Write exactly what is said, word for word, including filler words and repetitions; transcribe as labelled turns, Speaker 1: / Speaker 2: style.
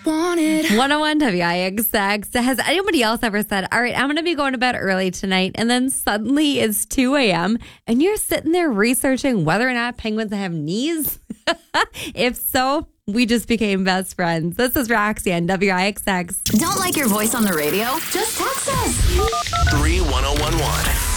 Speaker 1: wanted.
Speaker 2: one oh one W I X X. Has anybody else ever said, all right, I'm going to be going to bed early tonight, and then suddenly it's two a.m. and you're sitting there researching whether or not penguins have knees? If so, we just became best friends. This is Roxy on W I X X.
Speaker 1: Don't like your voice on the radio? Just text us.
Speaker 3: three one oh one one.